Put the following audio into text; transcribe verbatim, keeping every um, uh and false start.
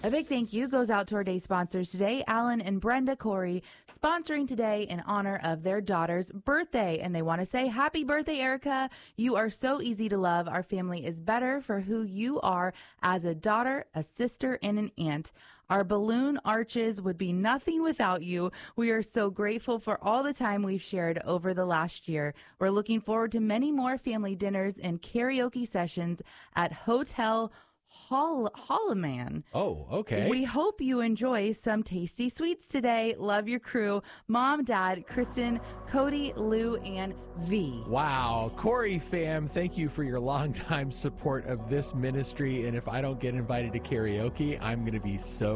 A big thank you goes out to our day sponsors today, Alan and Brenda Corey, sponsoring today in honor of their daughter's birthday. And they want to say, happy birthday, Erica. You are so easy to love. Our family is better for who you are as a daughter, a sister, and an aunt. Our balloon arches would be nothing without you. We are so grateful for all the time we've shared over the last year. We're looking forward to many more family dinners and karaoke sessions at Hotel Hall Holloman. Oh, okay. We hope you enjoy some tasty sweets today. Love your crew. Mom, Dad, Kristen, Cody, Lou, and V. Wow. Corey fam, thank you for your longtime support of this ministry. And if I don't get invited to karaoke, I'm going to be so